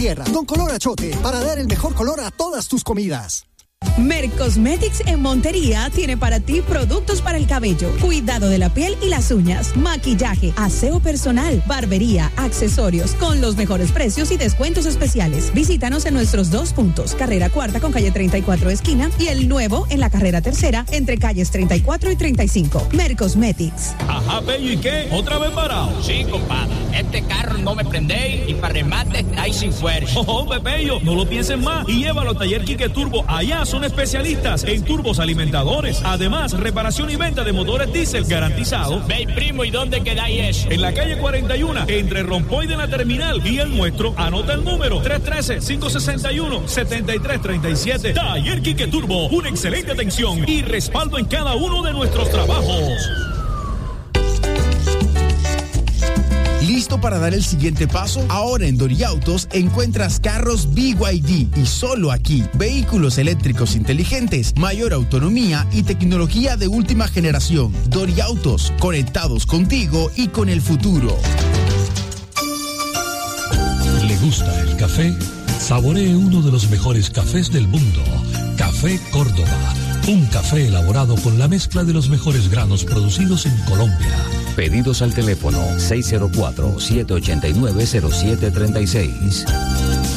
tierra, con color achote, para dar el mejor color a todas tus comidas. Mercosmetics en Montería tiene para ti productos para el cabello, cuidado de la piel y las uñas, maquillaje, aseo personal, barbería, accesorios, con los mejores precios y descuentos especiales. Visítanos en nuestros 2 puntos, carrera 4 con calle 34 esquina y el nuevo en la carrera 3 entre calles 34 y 35. Mercosmetics. Ajá, Pello, ¿y qué? ¿Otra vez parado? Sí, compadre. Este carro no me prende y para remate está ahí sin fuerza. ¡Oh, Pello! No lo pienses más y llévalo a Taller Quique Turbo. Allá son especialistas en turbos alimentadores. Además, reparación y venta de motores diésel garantizado. Ve, primo, ¿y dónde quedáis eso? En la calle 41, entre Rompoy de la Terminal y el nuestro. Anota el número 313-561-7337. Taller Quique Turbo. Una excelente atención y respaldo en cada uno de nuestros trabajos. ¿Listo para dar el siguiente paso? Ahora en Doriautos encuentras carros BYD y solo aquí. Vehículos eléctricos inteligentes, mayor autonomía y tecnología de última generación. Doriautos, conectados contigo y con el futuro. ¿Le gusta el café? Saboree uno de los mejores cafés del mundo. Café Córdoba. Un café elaborado con la mezcla de los mejores granos producidos en Colombia. Pedidos al teléfono 604-789-0736.